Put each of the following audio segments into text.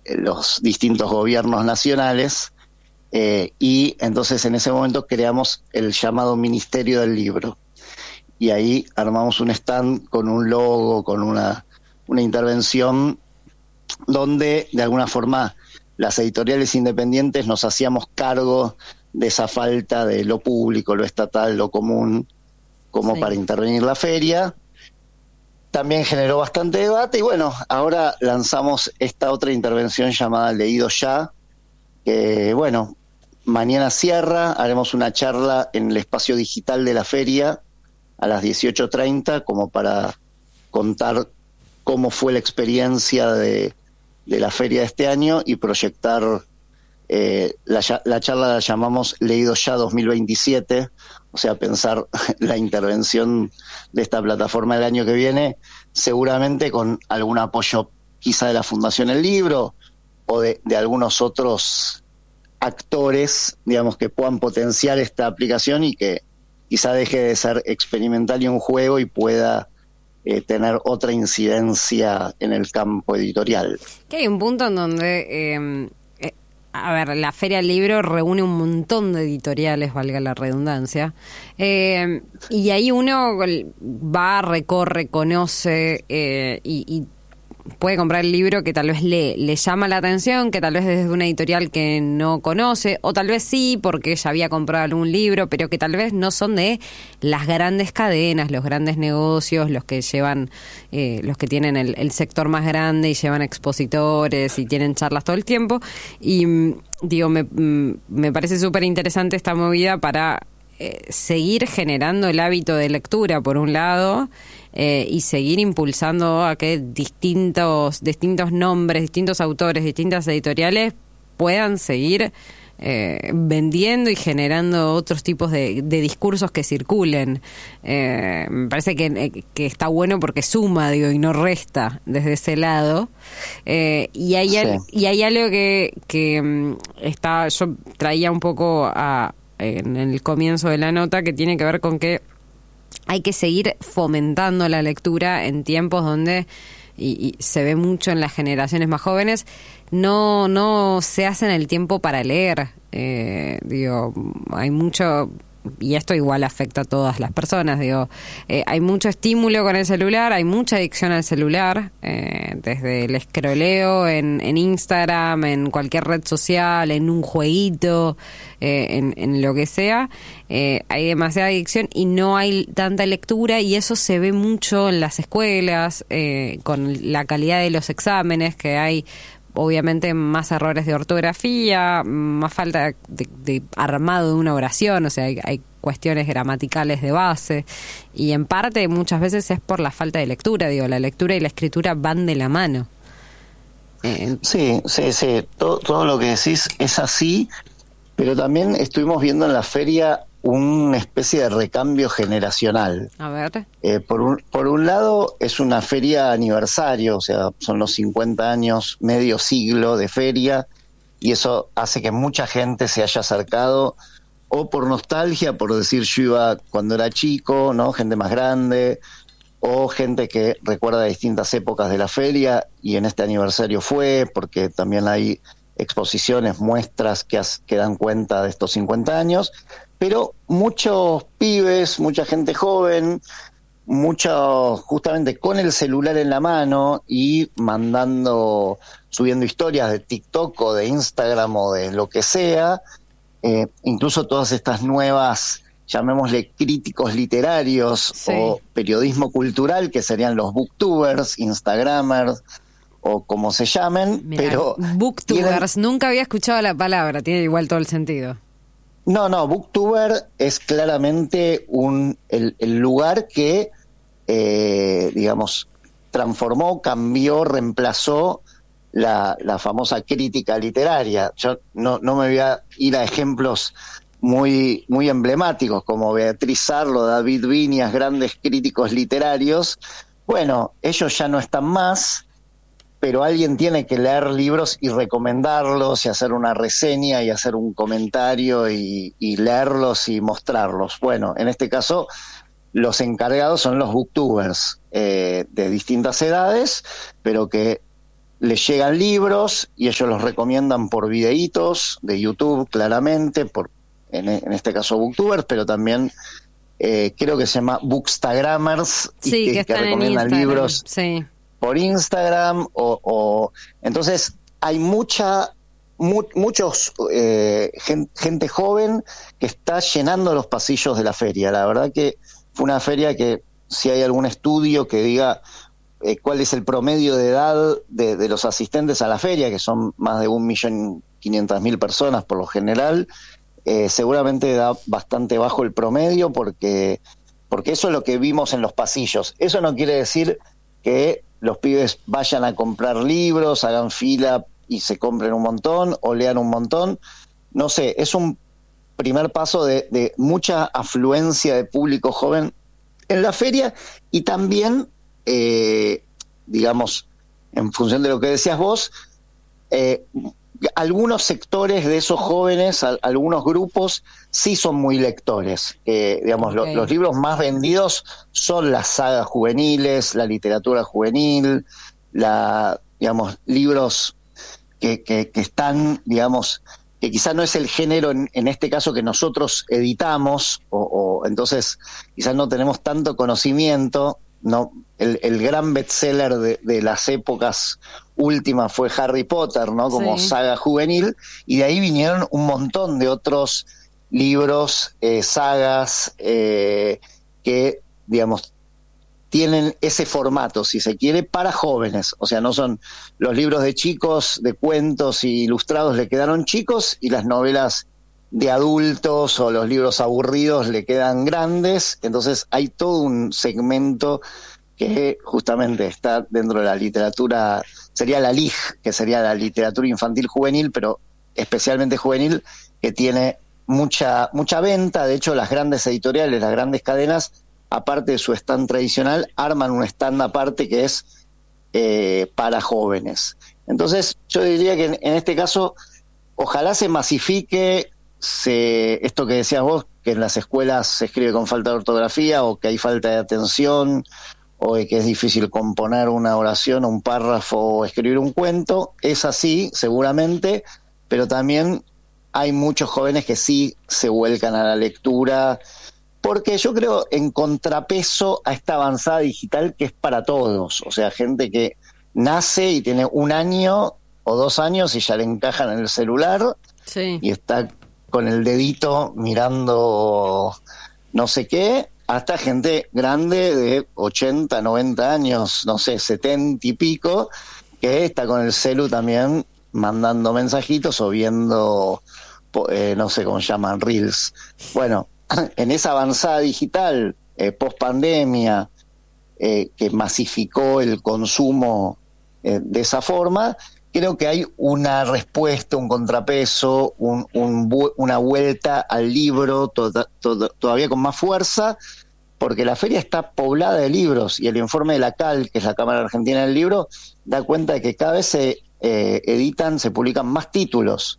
los distintos gobiernos nacionales, y entonces en ese momento creamos el llamado Ministerio del Libro. Y ahí armamos un stand con un logo, con una intervención donde de alguna forma las editoriales independientes nos hacíamos cargo de esa falta de lo público, lo estatal, lo común, como para intervenir la feria. También generó bastante debate y bueno, ahora lanzamos esta otra intervención llamada Leído Ya, que bueno, mañana cierra, haremos una charla en el espacio digital de la feria a las 18:30 como para contar cómo fue la experiencia de la feria de este año y proyectar. La charla la llamamos Leído Ya 2027, o sea, pensar la intervención de esta plataforma el año que viene, seguramente con algún apoyo quizá de la Fundación El Libro o de algunos otros actores, digamos, que puedan potenciar esta aplicación y que quizá deje de ser experimental y un juego y pueda tener otra incidencia en el campo editorial. Que hay un punto en donde, a ver, la Feria del Libro reúne un montón de editoriales, valga la redundancia, y ahí uno va, recorre, conoce y puede comprar el libro que tal vez le llama la atención, que tal vez desde una editorial que no conoce, o tal vez sí, porque ya había comprado algún libro, pero que tal vez no son de las grandes cadenas, los grandes negocios, los que llevan, los que tienen el sector más grande y llevan expositores y tienen charlas todo el tiempo. Y digo, me parece súper interesante esta movida para seguir generando el hábito de lectura, por un lado, y seguir impulsando a que distintos nombres, distintos autores, distintas editoriales puedan seguir vendiendo y generando otros tipos de discursos que circulen. Me parece que está bueno porque suma, digo, y no resta desde ese lado. Y hay algo que está, yo traía un poco en el comienzo de la nota, que tiene que ver con que hay que seguir fomentando la lectura en tiempos donde, y se ve mucho en las generaciones más jóvenes, no se hacen el tiempo para leer. Digo, hay mucho, y esto igual afecta a todas las personas, digo, hay mucho estímulo con el celular, hay mucha adicción al celular, desde el escroleo en Instagram, en cualquier red social, en un jueguito, en lo que sea, hay demasiada adicción y no hay tanta lectura, y eso se ve mucho en las escuelas, con la calidad de los exámenes, que hay obviamente más errores de ortografía, más falta de armado de una oración, o sea, hay cuestiones gramaticales de base, y en parte muchas veces es por la falta de lectura, digo, la lectura y la escritura van de la mano. Sí, todo lo que decís es así, pero también estuvimos viendo en la feria una especie de recambio generacional. A ver. Por un lado, es una feria aniversario, o sea, son los 50 años, medio siglo de feria, y eso hace que mucha gente se haya acercado, o por nostalgia, por decir yo iba cuando era chico, ¿no? Gente más grande, o gente que recuerda distintas épocas de la feria, y en este aniversario fue, porque también hay exposiciones, muestras que dan cuenta de estos 50 años, pero muchos pibes, mucha gente joven, muchos justamente con el celular en la mano y subiendo historias de TikTok o de Instagram o de lo que sea, incluso todas estas nuevas, llamémosle críticos literarios, sí, o periodismo cultural, que serían los booktubers, instagramers, o como se llamen. Mirá, pero booktubers, nunca había escuchado la palabra, tiene igual todo el sentido. No, booktuber es claramente el lugar que, digamos, transformó, cambió, reemplazó la famosa crítica literaria. Yo no me voy a ir a ejemplos muy emblemáticos como Beatriz Sarlo, David Viñas, grandes críticos literarios. Bueno, ellos ya no están más, pero alguien tiene que leer libros y recomendarlos y hacer una reseña y hacer un comentario y leerlos y mostrarlos. Bueno, en este caso los encargados son los booktubers de distintas edades, pero que les llegan libros y ellos los recomiendan por videitos de YouTube, claramente, en este caso Booktubers, pero también creo que se llama Bookstagrammers, sí, que están recomiendan en Instagram, libros sí, por Instagram, entonces hay muchos gente joven que está llenando los pasillos de la feria. La verdad que fue una feria que, si hay algún estudio que diga cuál es el promedio de edad de los asistentes a la feria, que son más de 1.500.000 personas por lo general, seguramente da bastante bajo el promedio, porque eso es lo que vimos en los pasillos. Eso no quiere decir que los pibes vayan a comprar libros, hagan fila y se compren un montón o lean un montón. No sé, es un primer paso de mucha afluencia de público joven en la feria, y también, digamos, en función de lo que decías vos, algunos sectores de esos jóvenes, algunos grupos, sí son muy lectores. Digamos, okay. Los libros más vendidos son las sagas juveniles, la literatura juvenil, digamos, libros que están, digamos, que quizás no es el género en este caso que nosotros editamos, o entonces quizás no tenemos tanto conocimiento. No, el gran bestseller de las épocas últimas fue Harry Potter, ¿no? Como sí. saga juvenil, y de ahí vinieron un montón de otros libros, sagas, que, digamos, tienen ese formato, si se quiere, para jóvenes. O sea, no son los libros de chicos, de cuentos y ilustrados le quedaron chicos, y las novelas de adultos o los libros aburridos le quedan grandes. Entonces hay todo un segmento que justamente está dentro de la literatura, sería la LIJ, que sería la literatura infantil juvenil, pero especialmente juvenil, que tiene mucha venta. De hecho, las grandes editoriales, las grandes cadenas, aparte de su stand tradicional, arman un stand aparte que es para jóvenes. Entonces yo diría que en este caso ojalá se masifique esto que decías vos, que en las escuelas se escribe con falta de ortografía, o que hay falta de atención, o de que es difícil componer una oración, un párrafo, o escribir un cuento. Es así, seguramente, pero también hay muchos jóvenes que sí se vuelcan a la lectura, porque yo creo en contrapeso a esta avanzada digital que es para todos. O sea, gente que nace y tiene 1 año o 2 años y ya le encajan en el celular, Sí. y está con el dedito mirando no sé qué, hasta gente grande de 80, 90 años, no sé, 70 y pico, que está con el celu también mandando mensajitos o viendo, no sé cómo se llaman, reels. Bueno, en esa avanzada digital, post pandemia, que masificó el consumo de esa forma, creo que hay una respuesta, un contrapeso, una vuelta al libro todavía con más fuerza, porque la feria está poblada de libros, y el informe de la CAL, que es la Cámara Argentina del Libro, da cuenta de que cada vez se se publican más títulos.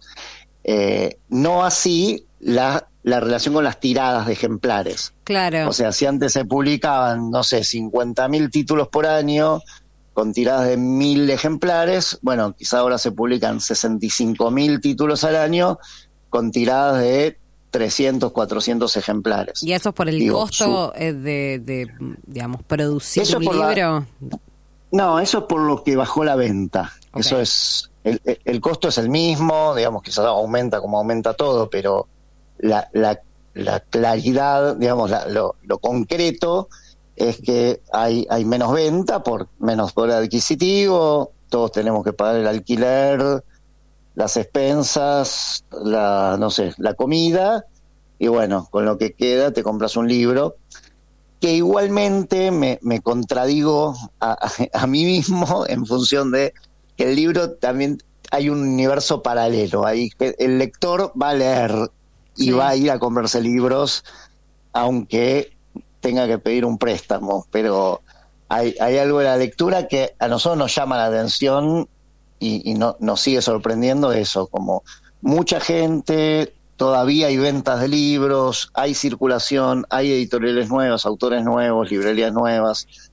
No así la relación con las tiradas de ejemplares. Claro. O sea, si antes se publicaban, no sé, 50.000 títulos por año, con tiradas de 1.000 ejemplares, bueno, quizá ahora se publican 65.000 títulos al año, con tiradas de 300, 400 ejemplares. ¿Y eso es por el costo de, digamos, producir un libro? No, eso es por lo que bajó la venta. Okay. Eso es, el costo es el mismo, digamos, quizás aumenta como aumenta todo, pero la claridad, digamos, lo concreto es que hay menos venta por menos poder adquisitivo. Todos tenemos que pagar el alquiler, las expensas, la comida, y bueno, con lo que queda te compras un libro, que igualmente me contradigo a mí mismo, en función de que el libro también hay un universo paralelo. Ahí el lector va a leer y va a ir a comprarse libros, aunque tenga que pedir un préstamo, pero hay algo de la lectura que a nosotros nos llama la atención, y nos sigue sorprendiendo eso, como mucha gente, todavía hay ventas de libros, hay circulación, hay editoriales nuevas, autores nuevos, librerías nuevas.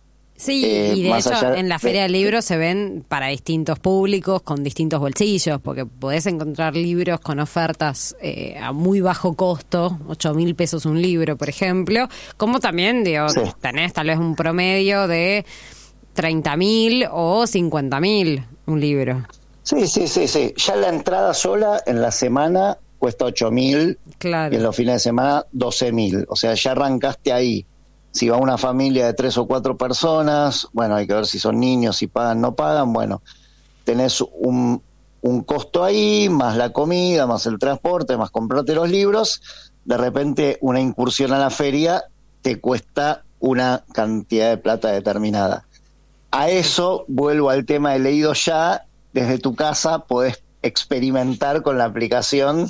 Sí, y de más hecho allá en la Feria del Libro se ven para distintos públicos, con distintos bolsillos, porque podés encontrar libros con ofertas a muy bajo costo, 8.000 pesos un libro, por ejemplo, como también, digo, Sí. tenés tal vez un promedio de 30.000 o 50.000 un libro. Sí, sí, sí, sí. Ya la entrada sola en la semana cuesta 8.000 y Claro. en los fines de semana 12.000. O sea, ya arrancaste ahí. Si va una familia de 3 o 4 personas, bueno, hay que ver si son niños, si pagan, no pagan. Bueno, tenés un costo ahí, más la comida, más el transporte, más comprarte los libros. De repente, una incursión a la feria te cuesta una cantidad de plata determinada. A eso vuelvo al tema de leído ya. Desde tu casa podés experimentar con la aplicación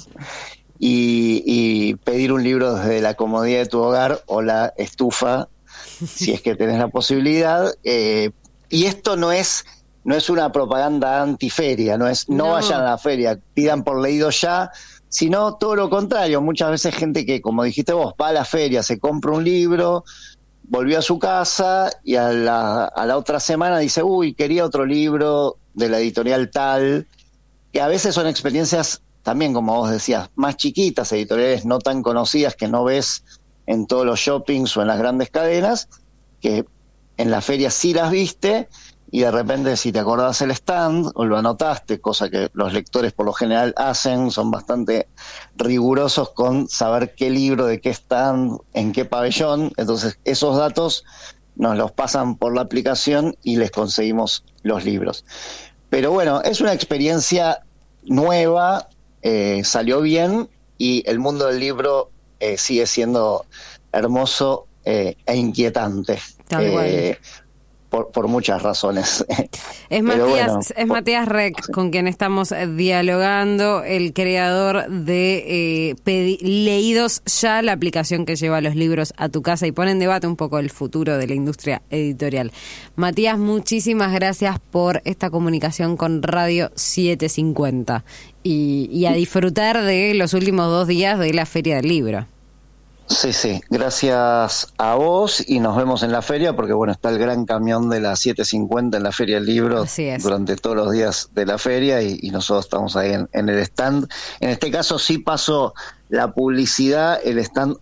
y pedir un libro desde la comodidad de tu hogar o la estufa, si es que tenés la posibilidad. Y esto no es una propaganda antiferia, no No. vayan a la feria, pidan por leído ya, sino todo lo contrario. Muchas veces gente que, como dijiste vos, va a la feria, se compra un libro, volvió a su casa y a la otra semana dice, uy, quería otro libro de la editorial tal, que a veces son experiencias también, como vos decías, más chiquitas, editoriales no tan conocidas que no ves en todos los shoppings o en las grandes cadenas, que en la feria sí las viste y de repente si te acordás el stand o lo anotaste, cosa que los lectores por lo general hacen, son bastante rigurosos con saber qué libro, de qué stand, en qué pabellón, entonces esos datos nos los pasan por la aplicación y les conseguimos los libros. Pero bueno, es una experiencia nueva, salió bien y el mundo del libro sigue siendo hermoso e inquietante. Tal cual. Por muchas razones. Es Pero Matías, bueno, es Matías Reck con quien estamos dialogando, el creador de Leídos Ya, la aplicación que lleva los libros a tu casa y pone en debate un poco el futuro de la industria editorial. Matías, muchísimas gracias por esta comunicación con Radio 750 y a disfrutar de los últimos 2 días de la Feria del Libro. Sí, sí, gracias a vos y nos vemos en la feria porque bueno, está el gran camión de las 7:50 en la Feria del Libro. Así es. Durante todos los días de la feria y nosotros estamos ahí en el stand. En este caso sí pasó la publicidad, el stand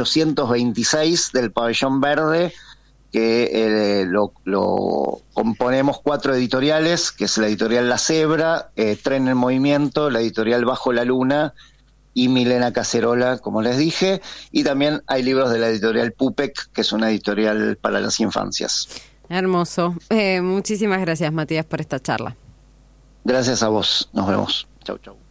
826 del Pabellón Verde, que lo componemos 4 editoriales, que es la editorial La Cebra, Tren en Movimiento, la editorial Bajo la Luna y Milena Cacerola, como les dije, y también hay libros de la editorial Pupec, que es una editorial para las infancias. Hermoso. Muchísimas gracias, Matías, por esta charla. Gracias a vos, nos vemos. Chau, chau.